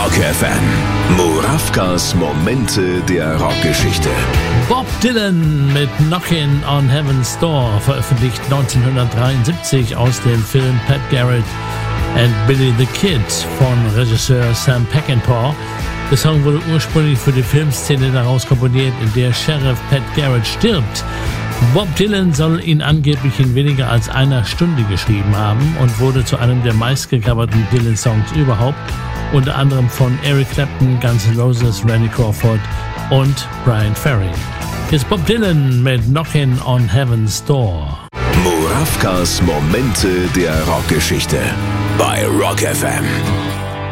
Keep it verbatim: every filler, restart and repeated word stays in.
Rock F M. Murawkas Momente der Rockgeschichte. Bob Dylan mit Knockin' on Heaven's Door, veröffentlicht neunzehnhundertdreiundsiebzig aus dem Film Pat Garrett and Billy the Kid von Regisseur Sam Peckinpah. Der Song wurde ursprünglich für die Filmszene daraus komponiert, in der Sheriff Pat Garrett stirbt. Bob Dylan soll ihn angeblich in weniger als einer Stunde geschrieben haben und wurde zu einem der meistgecoverten Dylan-Songs überhaupt, unter anderem von Eric Clapton, Guns N' Roses, Randy Crawford und Bryan Ferry. Hier ist Bob Dylan mit Knockin' on Heaven's Door. Murawkas Momente der Rockgeschichte bei Rock F M.